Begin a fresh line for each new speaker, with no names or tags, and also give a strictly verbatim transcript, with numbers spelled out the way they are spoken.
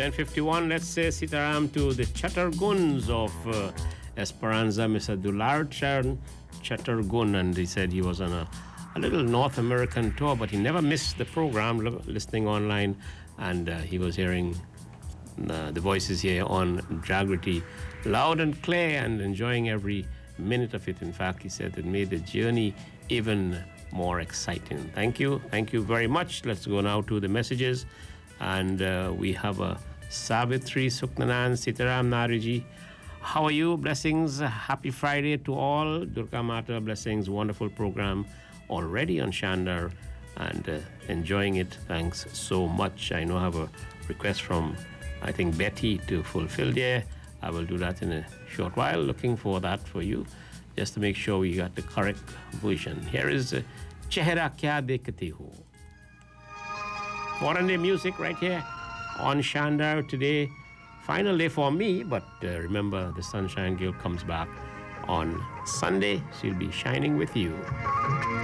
ten fifty-one, let's say Sitaram to the Chattarguns of uh, Esperanza, Mister Dularchan Chattargun, and he said he was on a, a little North American tour, but he never missed the program, lo- listening online, and uh, he was hearing uh, the voices here on Jagriti loud and clear and enjoying every minute of it. In fact, he said it made the journey even more exciting. Thank you. Thank you very much. Let's go now to the messages. And uh, we have a Savitri Suknanan Sitaram Nariji. How are you? Blessings. Happy Friday to all. Durga Mata, blessings. Wonderful program already on Shandar and uh, enjoying it. Thanks so much. I know I have a request from, I think, Betty to fulfill there. I will do that in a short while. Looking for that for you, just to make sure we got the correct version. Here is uh, Chehra Kya Dekhte Ho. Foreign day music right here on Shandar today. Final day for me, but uh, remember the Sunshine Girl comes back on Sunday. She'll be shining with you.